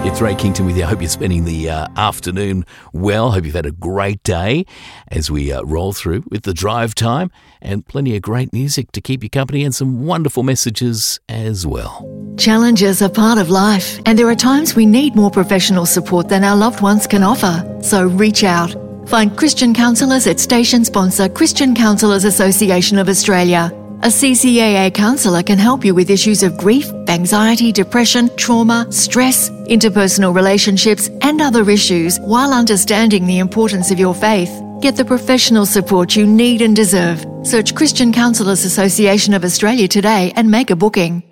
It's Ray Kington with you. I hope you're spending the afternoon well. Hope you've had a great day as we roll through with the drive time and plenty of great music to keep you company and some wonderful messages as well. Challenges are part of life, and there are times we need more professional support than our loved ones can offer. So reach out. Find Christian counsellors at station sponsor Christian Counsellors Association of Australia. A CCAA counsellor can help you with issues of grief, anxiety, depression, trauma, stress, interpersonal relationships, and other issues while understanding the importance of your faith. Get the professional support you need and deserve. Search Christian Counsellors Association of Australia today and make a booking.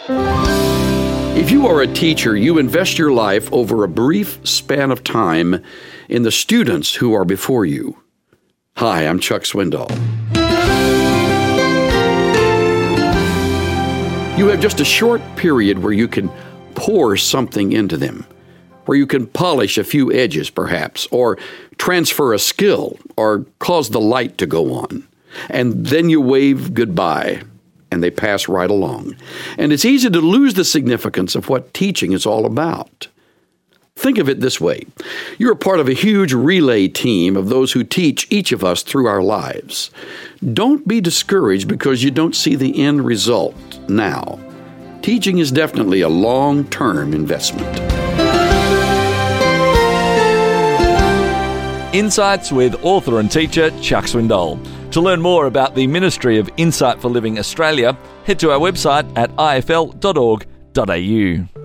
If you are a teacher, you invest your life over a brief span of time in the students who are before you. Hi, I'm Chuck Swindoll. You have just a short period where you can pour something into them, where you can polish a few edges perhaps, or transfer a skill, or cause the light to go on. And then you wave goodbye, and they pass right along. And it's easy to lose the significance of what teaching is all about. Think of it this way. You're a part of a huge relay team of those who teach each of us through our lives. Don't be discouraged because you don't see the end result now. Teaching is definitely a long-term investment. Insights with author and teacher Chuck Swindoll. To learn more about the Ministry of Insight for Living Australia, head to our website at ifl.org.au.